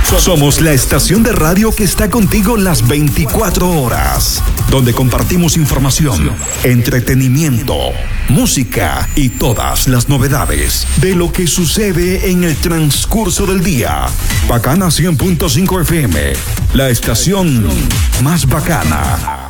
Somos la estación de radio que está contigo las 24 horas, donde compartimos información, entretenimiento, música y todas las novedades de lo que sucede en el transcurso del día. Bacana 100.5 FM, la estación más bacana.